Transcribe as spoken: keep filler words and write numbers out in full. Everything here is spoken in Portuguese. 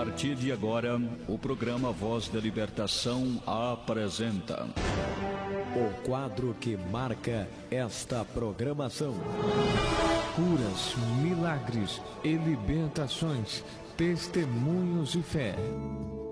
partir de agora, o programa Voz da Libertação apresenta o quadro que marca esta programação: curas, milagres e libertações, testemunhos de fé.